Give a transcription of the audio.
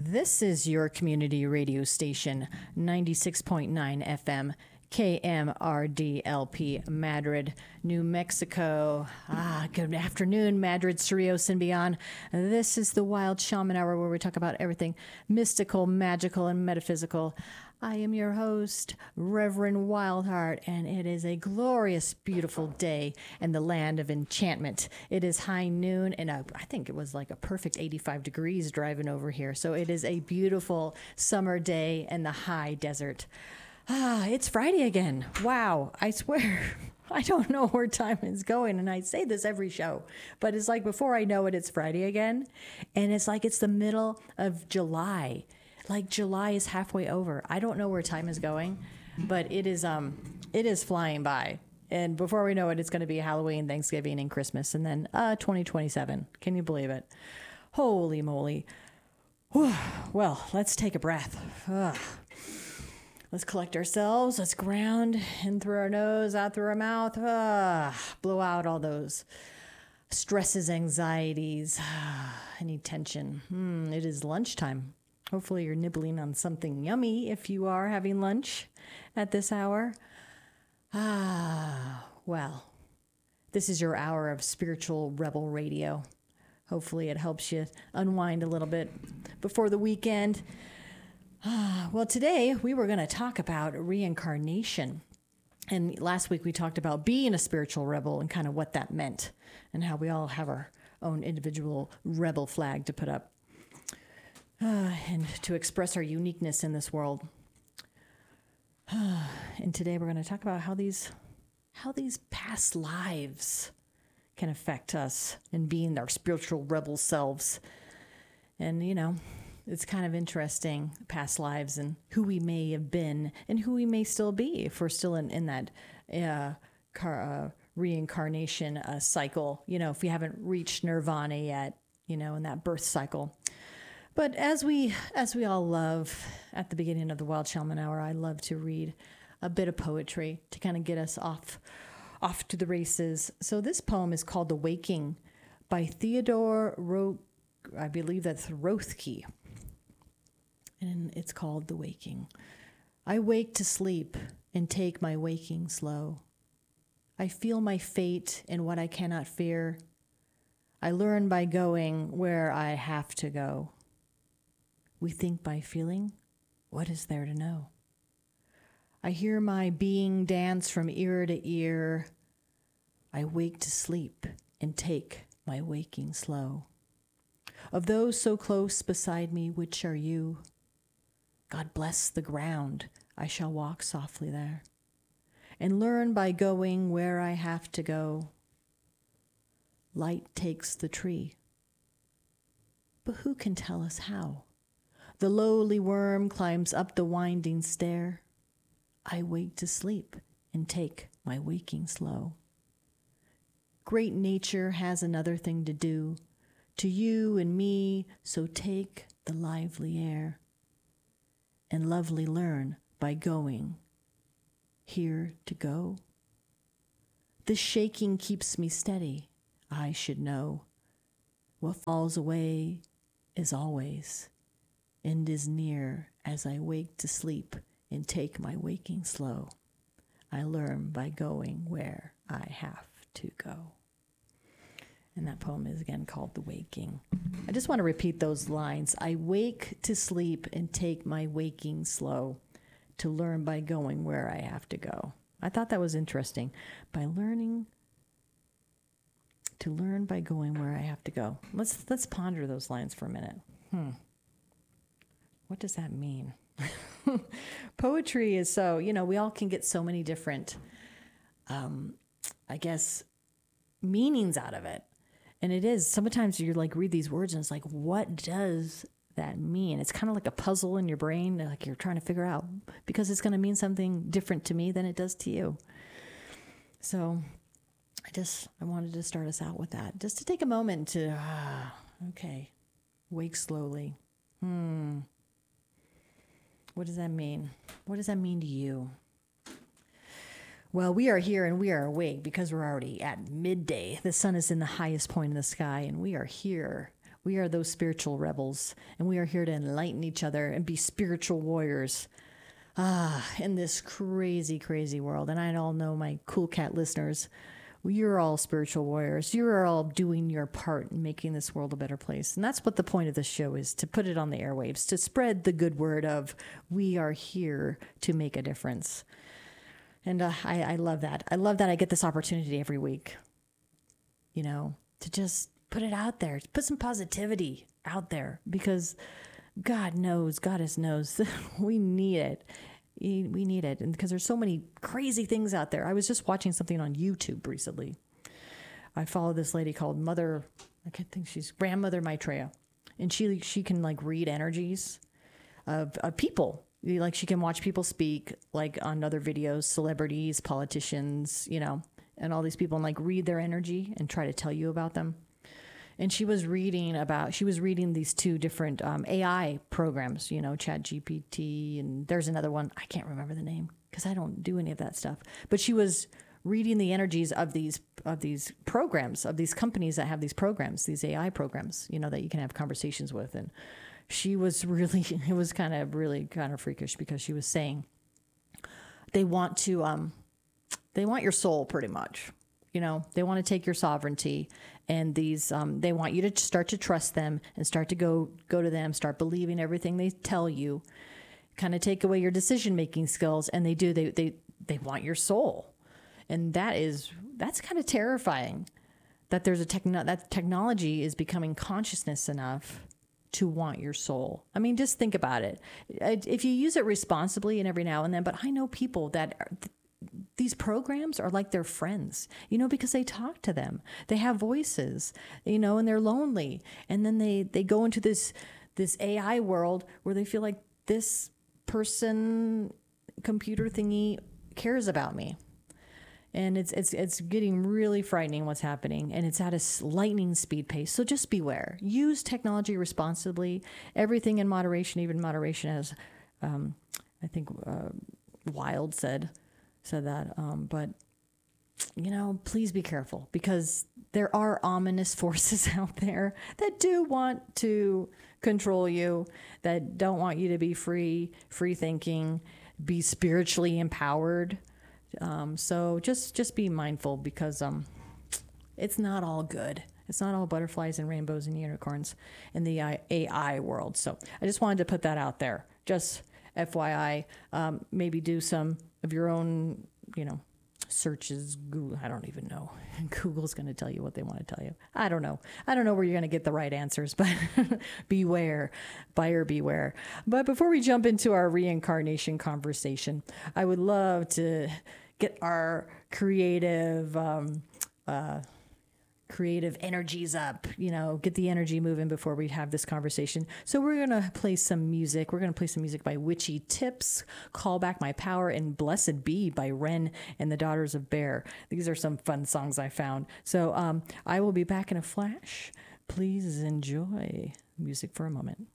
This is your community radio station, 96.9 FM, KMRDLP, Madrid, New Mexico. Good afternoon, Madrid, Cerrillos, and beyond. This is the Wild Shaman Hour, where we talk about everything mystical, magical, and metaphysical. I am your host, Reverend Wildheart, and it is a glorious, beautiful day in the land of enchantment. It is high noon, and I think it was like a perfect 85 degrees driving over here. So it is a beautiful summer day in the high desert. It's Friday again. Wow, I swear. I don't know where time is going, and I say this every show, but it's like before I know it, it's Friday again, and it's like it's the middle of July. Like July is halfway over. I don't know where time is going, but it is flying by. And before we know it, it's going to be Halloween, Thanksgiving, and Christmas, and then 2027. Can you believe it? Holy moly. Whew. Well, let's take a breath. Let's collect ourselves. Let's ground in through our nose, out through our mouth. Blow out all those stresses, anxieties, any tension. It is lunchtime. Hopefully you're nibbling on something yummy if you are having lunch at this hour. Well, this is your hour of spiritual rebel radio. Hopefully it helps you unwind a little bit before the weekend. Well, today we were going to talk about reincarnation. And last week we talked about being a spiritual rebel and kind of what that meant and how we all have our own individual rebel flag to put up. And to express our uniqueness in this world. And today we're going to talk about how these past lives can affect us in being our spiritual rebel selves. And, it's kind of interesting, past lives and who we may have been and who we may still be if we're still in that reincarnation cycle, if we haven't reached nirvana yet, in that birth cycle. But as we all love at the beginning of the Wild Shaman Hour, I love to read a bit of poetry to kind of get us off to the races. So this poem is called The Waking by Theodore I believe that's Rothke. And it's called The Waking. I wake to sleep and take my waking slow. I feel my fate in what I cannot fear. I learn by going where I have to go. We think by feeling, what is there to know? I hear my being dance from ear to ear. I wake to sleep and take my waking slow. Of those so close beside me, which are you? God bless the ground, I shall walk softly there, and learn by going where I have to go. Light takes the tree, but who can tell us how? The lowly worm climbs up the winding stair. I wake to sleep and take my waking slow. Great nature has another thing to do to you and me, so take the lively air and lovely learn by going. Here to go? This shaking keeps me steady, I should know. What falls away is always and is near as I wake to sleep and take my waking slow. I learn by going where I have to go. And that poem is again called The Waking. I just want to repeat those lines. I wake to sleep and take my waking slow to learn by going where I have to go. I thought that was interesting. To learn by going where I have to go. Let's ponder those lines for a minute. What does that mean? Poetry is so, we all can get so many different, meanings out of it. And it is, sometimes you read these words and it's like, what does that mean? It's kind of like a puzzle in your brain, like you're trying to figure out, because it's going to mean something different to me than it does to you. So I wanted to start us out with that, just to take a moment to, wake slowly. What does that mean? What does that mean to you? Well, we are here and we are awake because we're already at midday. The sun is in the highest point in the sky and we are here We are those spiritual rebels, and we are here to enlighten each other and be spiritual warriors. In this crazy, crazy world. And I all know my Cool Cat listeners, you're all spiritual warriors. You're all doing your part in making this world a better place. And that's what the point of this show is, to put it on the airwaves, to spread the good word of we are here to make a difference. And I love that. I love that I get this opportunity every week, to just put it out there, put some positivity out there, because God knows, Goddess knows, we need it. We need it. And because there's so many crazy things out there. I was just watching something on YouTube recently. I follow this lady called she's Grandmother Maitreya. And she can read energies of people. She can watch people speak on other videos, celebrities, politicians, and all these people, and read their energy and try to tell you about them. And she was reading these two different AI programs, ChatGPT, and there's another one. I can't remember the name because I don't do any of that stuff. But she was reading the energies of these programs, of these companies that have these programs, these AI programs, that you can have conversations with. And she was it was kind of freakish, because she was saying they want your soul pretty much. They want to take your sovereignty, and they want you to start to trust them and start to go to them, start believing everything they tell you, kind of take away your decision-making skills. And they want your soul. And that's kind of terrifying, that there's that technology is becoming consciousness enough to want your soul. I mean, just think about it. If you use it responsibly and every now and then, but I know people that these programs are like their friends, because they talk to them. They have voices, and they're lonely. And then they go into this AI world where they feel like this person, computer thingy, cares about me. And it's getting really frightening what's happening, and it's at a lightning speed pace. So just beware. Use technology responsibly. Everything in moderation, even moderation, as I think Wilde said that. But please be careful, because there are ominous forces out there that do want to control you, that don't want you to be free thinking, be spiritually empowered. So just be mindful, because it's not all good. It's not all butterflies and rainbows and unicorns in the AI world. So I just wanted to put that out there. Just FYI, maybe do some of your own, searches. Google, I don't even know. Google's going to tell you what they want to tell you. I don't know where you're going to get the right answers, but beware, buyer beware. But before we jump into our reincarnation conversation, I would love to get our creative energies up, get the energy moving before we have this conversation. So we're going to play some music. We're going to play some music by Witchy Tips, Call Back My Power, and Blessed Be by Wren and the Daughters of Bear. These are some fun songs I found. So I will be back in a flash. Please enjoy music for a moment.